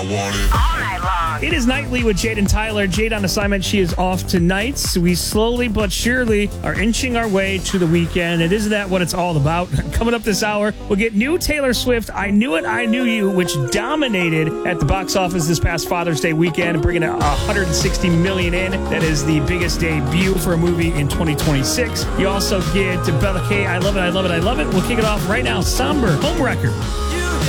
It is Nightly with Jade and Tyler. Jade on assignment. She is off tonight. So we slowly but surely are inching our way to the weekend. And isn't that what it's all about? Coming up this hour, we'll get new Taylor Swift, I Knew It, I Knew You, which dominated at the box office this past Father's Day weekend, bringing $160 million in. That is the biggest debut for a movie in 2026. You also get Bella K, I Love It, I Love It, I Love It. We'll kick it off right now. Somber, Homewrecker.